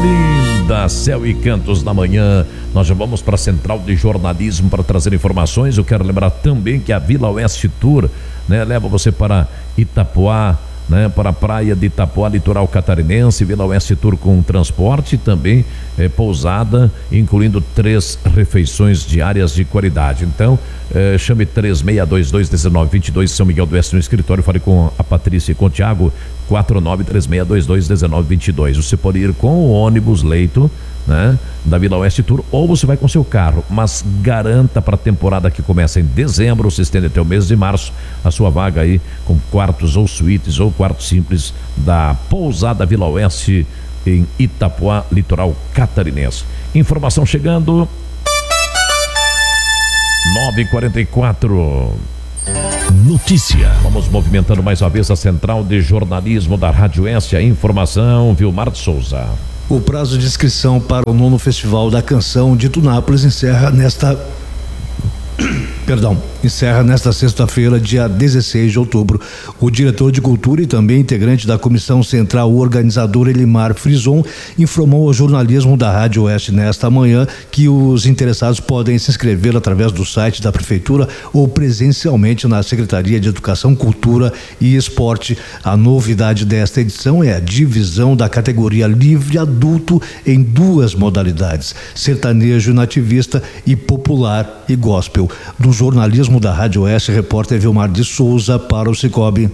linda, Céu e Cantos da Manhã. Nós já vamos para a Central de Jornalismo para trazer informações. Eu quero lembrar também que a Vila Oeste Tour, né, leva você para Itapoá, né, para a praia de Itapoá, litoral catarinense. Vila Oeste Tour com transporte, também pousada, incluindo 3 refeições diárias de qualidade. Então, chame 3622-1922, São Miguel do Oeste no escritório. Fale com a Patrícia e com o Thiago, 493622-1922. Você pode ir com o ônibus leito, né, da Vila Oeste Tour, ou você vai com seu carro, mas garanta para a temporada que começa em dezembro, se estende até o mês de março, a sua vaga aí com quartos ou suítes ou quartos simples da pousada Vila Oeste em Itapoá, litoral catarinense. Informação chegando 9h44. Notícia. Vamos movimentando mais uma vez a Central de Jornalismo da Rádio Oeste. A informação, Vilmar de Souza. O prazo de inscrição para o 9º Festival da Canção de Tunápolis encerra nesta sexta-feira, dia 16 de outubro. O diretor de Cultura e também integrante da Comissão Central Organizadora, Elimar Frison, informou ao jornalismo da Rádio Oeste nesta manhã que os interessados podem se inscrever através do site da Prefeitura ou presencialmente na Secretaria de Educação, Cultura e Esporte. A novidade desta edição é a divisão da categoria livre adulto em 2 modalidades: sertanejo nativista e popular e gospel. Do jornalismo da Rádio Oeste, repórter Vilmar de Souza para o Cicobi.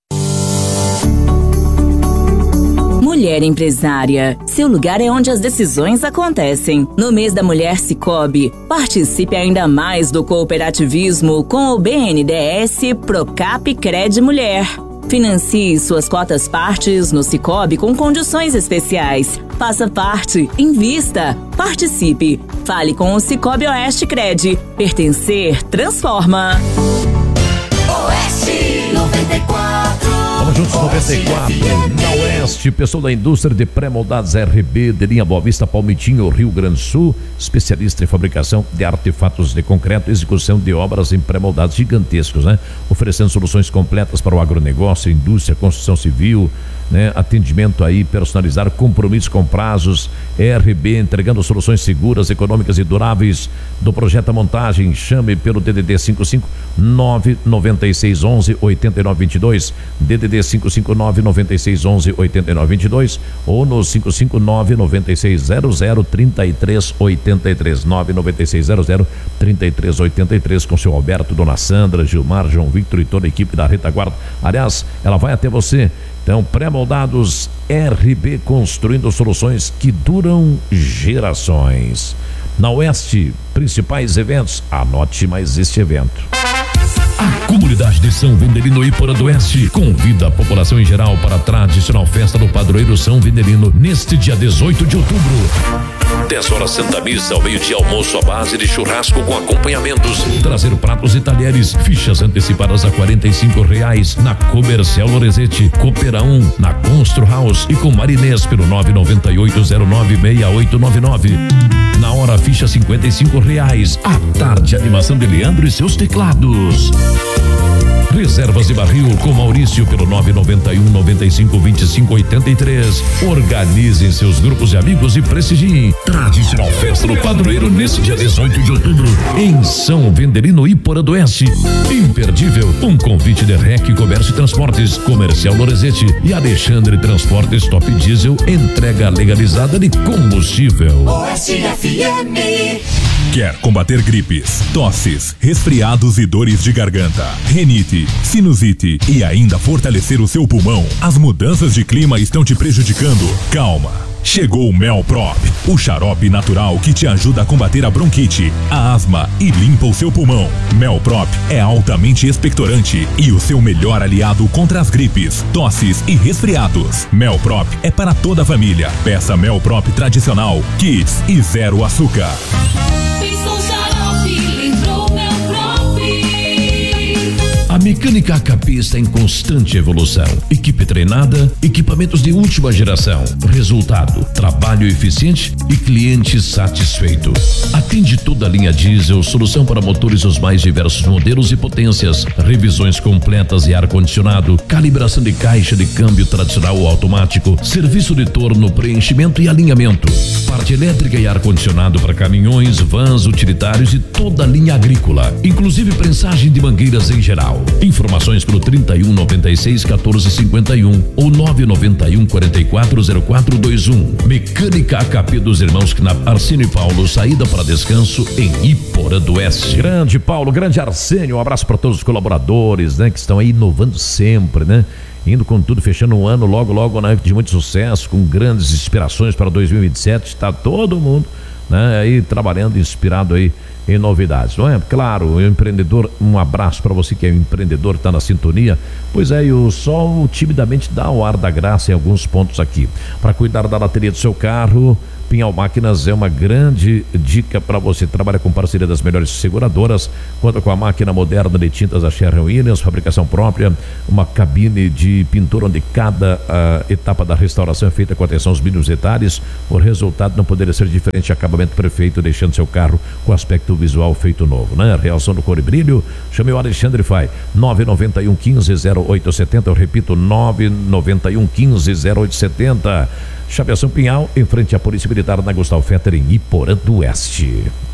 Mulher empresária. Seu lugar é onde as decisões acontecem. No mês da Mulher Cicobi, participe ainda mais do cooperativismo com o BNDES Procap Cred Mulher. Financie suas cotas partes no Cicobi com condições especiais. Faça parte, invista, participe. Fale com o Cicobi Oeste Cred. Pertencer transforma. Oeste 94. Vamos juntos, 94. Na Oeste, pessoal da indústria de pré-moldados RB de linha Boa Vista, Palmitinho, Rio Grande do Sul, especialista em fabricação de artefatos de concreto e execução de obras em pré-moldados gigantescos, né? Oferecendo soluções completas para o agronegócio, indústria, construção civil, né? Atendimento aí personalizado, compromisso com prazos. RB entregando soluções seguras, econômicas e duráveis do projeto a montagem. Chame pelo DDD 559-9611-8922, DDD 559-9611-8922 ou no 559-9600-3383, 99600-3383 com seu Alberto, Dona Sandra, Gilmar, João Victor e toda a equipe da retaguarda. Aliás, ela vai até você. Então, pré-moldados RB, construindo soluções que duram gerações. Na Oeste, principais eventos, anote mais este evento. A comunidade de São Vendelino e Porã do Oeste convida a população em geral para a tradicional festa do padroeiro São Vendelino neste dia 18 de outubro. 10 horas Santa Missa, ao meio-dia almoço à base de churrasco com acompanhamentos, trazer pratos e talheres, fichas antecipadas a R$45 na Comercial Loresete, Coopera 1, na Constru House e com Marinês pelo 998096899. Na hora, ficha R$55. À tarde, animação de Leandro e seus teclados. Reservas de barril com Maurício pelo 991-95-25-83. Organizem seus grupos de amigos e prestigiem tradicional festa do padroeiro nesse dia 18 de outubro em São Vendelino e Porã do Oeste. Imperdível, um convite de REC Comércio e Transportes, Comercial Loresete e Alexandre Transportes Top Diesel, entrega legalizada de combustível. Oeste FM. Quer combater gripes, tosses, resfriados e dores de garganta, rinite, sinusite e ainda fortalecer o seu pulmão? As mudanças de clima estão te prejudicando? Calma! Chegou o Melprop, o xarope natural que te ajuda a combater a bronquite, a asma e limpa o seu pulmão. Melprop é altamente expectorante e o seu melhor aliado contra as gripes, tosses e resfriados. Melprop é para toda a família. Peça Melprop tradicional, Kids e zero açúcar. Mecânica HP está em constante evolução. Equipe treinada, equipamentos de última geração. Resultado, trabalho eficiente e cliente satisfeito. Atende toda a linha diesel, solução para motores dos mais diversos modelos e potências, revisões completas e ar-condicionado, calibração de caixa de câmbio tradicional ou automático, serviço de torno, preenchimento e alinhamento, parte elétrica e ar-condicionado para caminhões, vans, utilitários e toda a linha agrícola, inclusive prensagem de mangueiras em geral. Informações pelo 3196-1451 ou 991-440421. Mecânica HP dos irmãos Knapp, Arsênio e Paulo, saída para descanso em Iporã do Oeste. Grande Paulo, grande Arsênio, um abraço para todos os colaboradores, né, que estão aí inovando sempre, né? Indo com tudo, fechando um ano logo, né, de muito sucesso, com grandes inspirações para 2027. Está todo mundo, né, aí trabalhando, inspirado aí em novidades, não é? Claro, o empreendedor, um abraço para você que é um empreendedor, está na sintonia. Pois é, e o sol timidamente dá o ar da graça em alguns pontos aqui. Para cuidar da bateria do seu carro, Pinhal Máquinas é uma grande dica para você. Trabalha com parceria das melhores seguradoras, conta com a máquina moderna de tintas da Sherwin-Williams, fabricação própria, uma cabine de pintura onde cada etapa da restauração é feita com atenção aos mínimos detalhes. O resultado não poderia ser diferente, acabamento perfeito, deixando seu carro com aspecto visual feito novo, né? Realção do cor e brilho. Chame o Alexandre Fai, 991-15-0870, eu repito, 991-15-0870. Chapeação Pinhal, em frente à Polícia Militar, na Gustavo Fetter, em Iporã do Oeste.